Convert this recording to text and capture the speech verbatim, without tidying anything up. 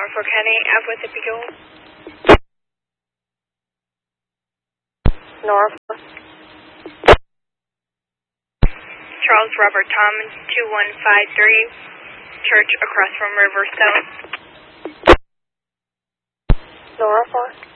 Norfolk County, Avenue Epidural. Norfolk. Charles Robert Thomas, two one five three, church across from Riverstone. Norfolk.